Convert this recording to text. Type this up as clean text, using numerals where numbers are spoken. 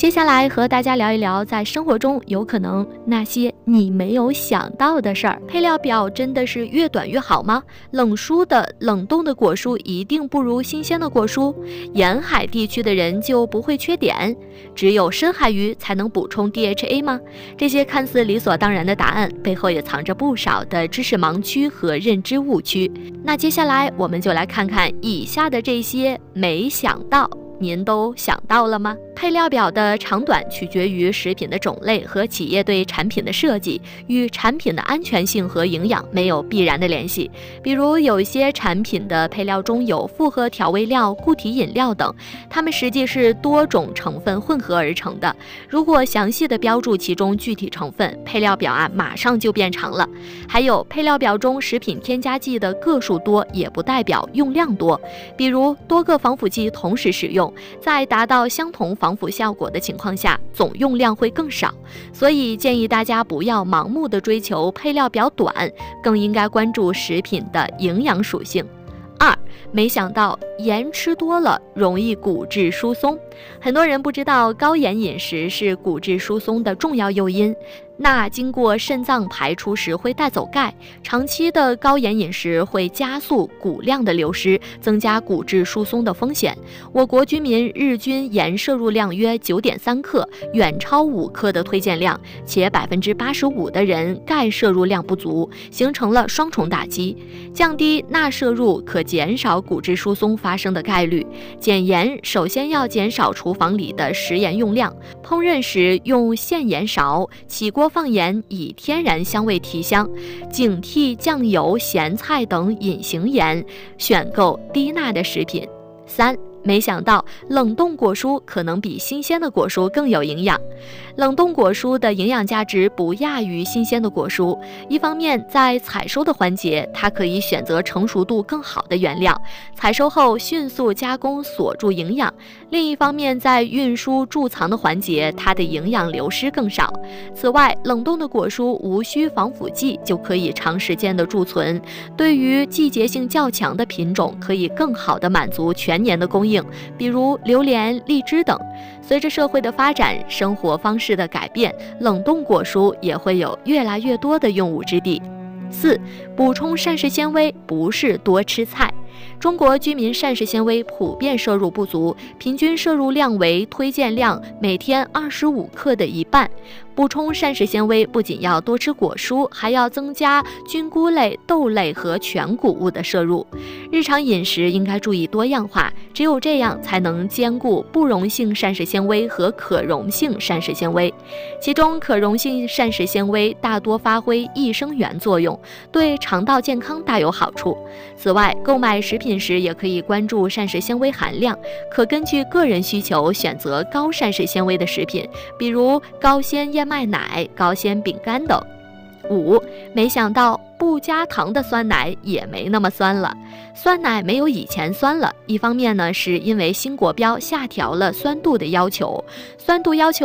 接下来和大家聊一聊，在生活中有可能那些你没有想到的事儿。配料表真的是越短越好吗？冷冻的果蔬一定不如新鲜的果蔬？沿海地区的人就不会缺碘？只有深海鱼才能补充 DHA 吗？这些看似理所当然的答案，背后也藏着不少的知识盲区和认知误区。那接下来我们就来看看以下的这些没想到，您都想到了吗？配料表的长短取决于食品的种类和企业对产品的设计，与产品的安全性和营养没有必然的联系。比如有一些产品的配料中有复合调味料、固体饮料等，它们实际是多种成分混合而成的。如果详细的标注其中具体成分，配料表马上就变长了。还有配料表中食品添加剂的个数多，也不代表用量多。比如多个防腐剂同时使用，在达到相同防腐效果的情况下，总用量会更少。所以建议大家不要盲目的追求配料表短，更应该关注食品的营养属性。2，没想到盐吃多了容易骨质疏松。很多人不知道高盐饮食是骨质疏松的重要诱因。钠经过肾脏排出时会带走钙，长期的高盐饮食会加速骨量的流失，增加骨质疏松的风险。我国居民日均盐摄入量约 9.3 克，远超5克的推荐量，且 85% 的人钙摄入量不足，形成了双重打击。降低钠摄入可减少骨质疏松发生的概率。减盐首先要减少厨房里的食盐用量，烹饪时用现盐勺，起锅放盐以天然香味提香，警惕酱油、咸菜等隐形盐，选购低钠的食品。3，没想到冷冻果蔬可能比新鲜的果蔬更有营养。冷冻果蔬的营养价值不亚于新鲜的果蔬。一方面，在采收的环节，它可以选择成熟度更好的原料，采收后迅速加工锁住营养；另一方面，在运输贮藏的环节，它的营养流失更少。此外，冷冻的果蔬无需防腐剂就可以长时间的贮存，对于季节性较强的品种，可以更好的满足全年的供应，比如榴莲、荔枝等。随着社会的发展，生活方式的改变，冷冻果蔬也会有越来越多的用武之地。4，补充膳食纤维不是多吃菜。中国居民膳食纤维普遍摄入不足，平均摄入量为推荐量每天25克的一半。补充膳食纤维不仅要多吃果蔬，还要增加菌菇类、豆类和全谷物的摄入。日常饮食应该注意多样化，只有这样才能兼顾不溶性膳食纤维和可溶性膳食纤维。其中可溶性膳食纤维大多发挥益生元作用，对肠道健康大有好处。此外，购买食品时也可以关注膳食纤维含量，可根据个人需求选择高膳食纤维的食品，比如高纤燕麦奶、高纤饼干等。5，没想到不加糖的酸奶也没那么酸了。酸奶没有以前酸了，一方面呢，是因为新国标下调了酸度的要求，酸度要求